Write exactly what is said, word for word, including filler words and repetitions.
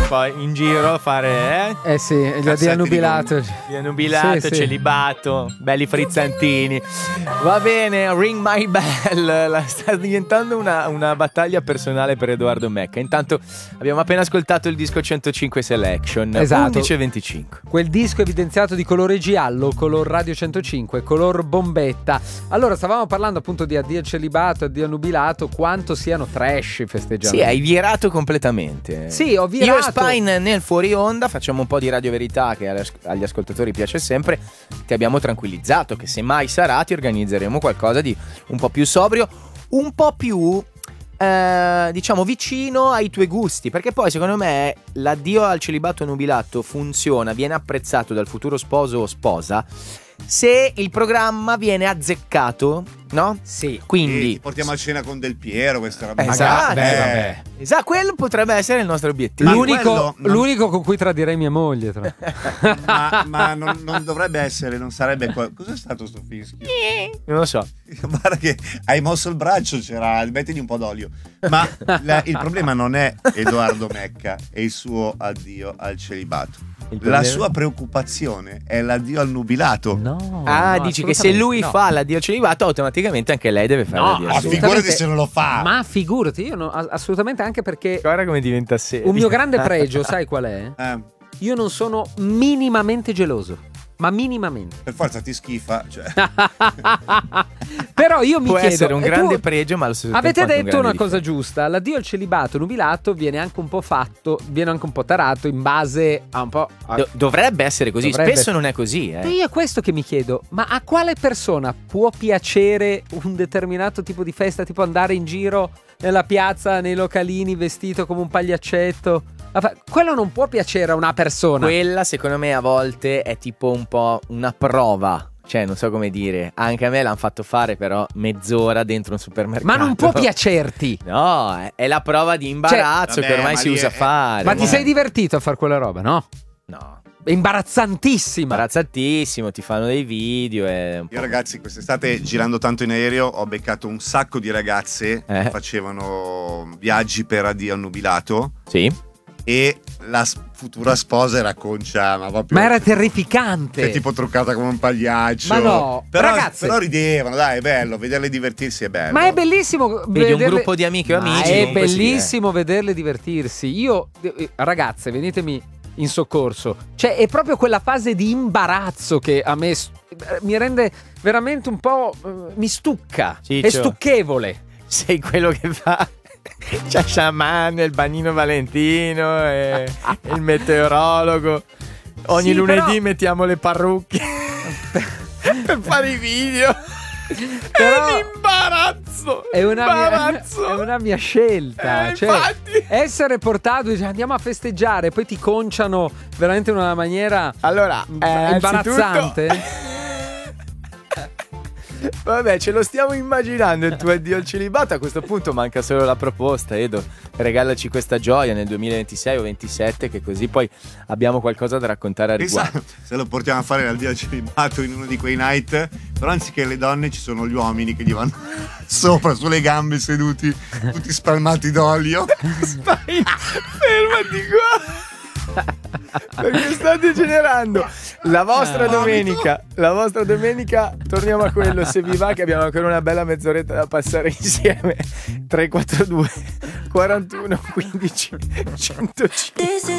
poi in giro a fare eh? Eh sì, gli addio annubilato. Gli annubilato, sì, celibato, sì. Belli frizzantini. Va bene, Ring My Bell. La sta diventando una, una battaglia personale per Edoardo Mecca. Intanto abbiamo appena ascoltato il disco centocinque Selection. Esatto. undici e venticinque. Quel disco evidenziato di colore giallo, color Radio centocinque, color bombetta. Allora, stavamo parlando appunto di addio al celibato, addio annubilato, quanto siano trash i festeggiamenti. Sì, hai virato completamente. Sì, ho virato. Io e Spine nel fuori onda facciamo un po' di Radio Verità che agli ascoltatori piace sempre. Ti abbiamo tranquillizzato che se mai sarà ti organizzeremo qualcosa di un po' più sobrio, un po' più eh, diciamo vicino ai tuoi gusti, perché poi secondo me l'addio al celibato nubilato funziona, viene apprezzato dal futuro sposo o sposa se il programma viene azzeccato, no? Sì. Quindi sì, portiamo a cena con Del Piero, questa roba. Esatto, Magari, eh, vabbè. esatto, quello potrebbe essere il nostro obiettivo. L'unico, quello non- l'unico con cui tradirei mia moglie. Tra... Ma, ma non, non dovrebbe essere, non sarebbe. qua- Cos'è stato sto fischio? Non lo so. Guarda che hai mosso il braccio, c'era. Mettiti un po' d'olio. Ma la- il problema non è Edoardo Mecca e il suo addio al celibato. Il La problema- sua preoccupazione è l'addio al nubilato. No. Ah, no, dici che se assolutamente lui no. fa l'addio al celibato, automaticamente anche lei deve fare No, l'addio al Ma celibato. assolutamente. figurati se non lo fa. Ma figurati, io no, a- assolutamente, anche perché Guarda come diventa serio. un mio grande pregio, sai qual è? Eh, Io non sono minimamente geloso, ma minimamente. per forza ti schifa. Cioè. Però io mi Può chiedo, essere un e grande tu pregio, ma allo stesso avete tempo anche un detto una grande cosa difetto. giusta, l'addio al celibato nubilato viene anche un po' fatto, viene anche un po' tarato in base a un po'... a- Do- dovrebbe essere così, Dovrebbe- spesso non è così, E eh. io è questo che mi chiedo, ma a quale persona può piacere un determinato tipo di festa, tipo andare in giro nella piazza, nei localini vestito come un pagliaccetto? Ma fa- Quello non può piacere a una persona. Quella secondo me a volte è tipo un po' una prova. Cioè, non so come dire. Anche a me l'hanno fatto fare però mezz'ora dentro un supermercato. Ma non può piacerti. No, è, è la prova di imbarazzo Cioè, che vabbè, ormai ma si lì usa è- fare. Ma ti eh. sei divertito a fare quella roba, no? No. È imbarazzantissima. Imbarazzatissimo, ti fanno dei video e un po'. Io ragazzi quest'estate girando tanto in aereo ho beccato un sacco di ragazze Eh. che facevano viaggi per addio annubilato Sì. e la s- futura sposa era concia, ma proprio Ma era terrificante. cioè, tipo truccata come un pagliaccio. Ma no, però, ragazze. però ridevano, dai, è bello, vederle divertirsi è bello. Ma è bellissimo Vedi vederle- un gruppo di amiche o Ma amici. è comunque sì, bellissimo vederle divertirsi. Io, eh, ragazze, venitemi in soccorso. Cioè, è proprio quella fase di imbarazzo che a me s- mi rende veramente un po'. eh, mi stucca. Ciccio. È stucchevole. eh. Sei quello che fa. C'è Shaman, il bagnino Valentino e il meteorologo. Ogni Sì, lunedì però- mettiamo le parrucche per fare i video. Però- è un imbarazzo. È una, mia, imbarazzo. è una mia scelta. Eh, cioè, infatti. essere portato, dice, andiamo a festeggiare, poi ti conciano veramente in una maniera Allora, eh, imbarazzante. anzitutto- Vabbè, ce lo stiamo immaginando il tuo addio al celibato. A questo punto manca solo la proposta, Edo. Regalaci questa gioia nel duemilaventisei o ventisette, che così poi abbiamo qualcosa da raccontare a Pensa riguardo. se lo portiamo a fare l'addio al celibato in uno di quei night, però anziché le donne ci sono gli uomini che gli vanno sopra sulle gambe seduti, tutti spalmati d'olio. Stai, fermati qua. Perché state generando la vostra domenica. La vostra domenica, torniamo a quello. Se vi va, che abbiamo ancora una bella mezz'oretta da passare insieme. tre quattro due quarantuno quindici centocinque.